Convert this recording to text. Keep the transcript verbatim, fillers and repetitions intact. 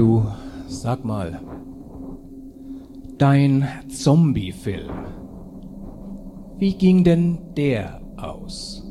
Du, sag mal, dein Zombie-Film, wie ging denn der aus?